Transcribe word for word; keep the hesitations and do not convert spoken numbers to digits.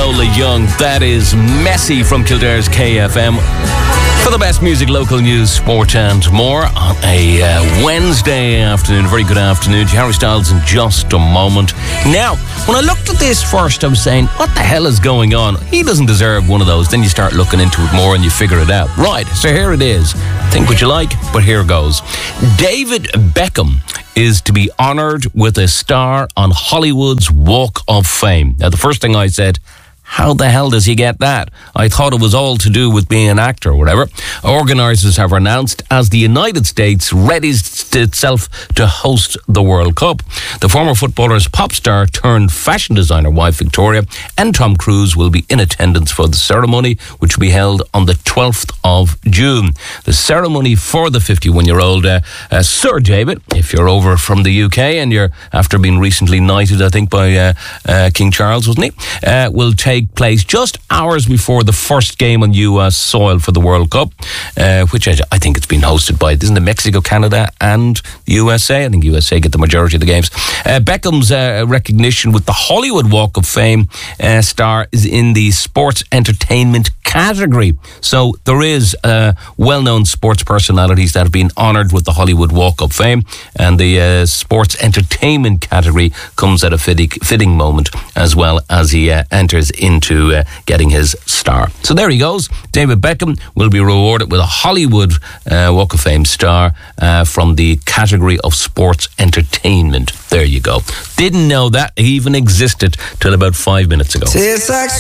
Lola Young. That is Messy from Kildare's K F M. For the best music, local news, sport and more on a uh, Wednesday afternoon. Very good afternoon. Harry Styles in just a moment. Now, when I looked at this first, I was saying, what the hell is going on? He doesn't deserve one of those. Then you start looking into it more and you figure it out. Right, so here it is. Think what you like, but here goes. David Beckham is to be honoured with a star on Hollywood's Walk of Fame. Now, the first thing I said, how the hell does he get that? I thought it was all to do with being an actor or whatever. Organisers have announced as the United States readies itself to host the World Cup. The former footballer's pop star turned fashion designer wife Victoria and Tom Cruise will be in attendance for the ceremony, which will be held on the twelfth of June. The ceremony for the fifty-one-year-old uh, uh, Sir David, if you're over from the U K and you're after being recently knighted, I think, by uh, uh, King Charles, wasn't he, uh, will take place just hours before the first game on U S soil for the World Cup, uh, which I, I think it's been hosted by, isn't it, Mexico, Canada and the U S A? I think U S A get the majority of the games. Uh, Beckham's uh, recognition with the Hollywood Walk of Fame uh, star is in the sports entertainment category. So there is uh, well-known sports personalities that have been honoured with the Hollywood Walk of Fame, and the uh, sports entertainment category comes at a fitting, fitting moment as well as he uh, enters into uh, getting his star. So there he goes. David Beckham will be rewarded with a Hollywood uh, Walk of Fame star uh, from the category of sports entertainment. There you go. Didn't know that even existed till about five minutes ago.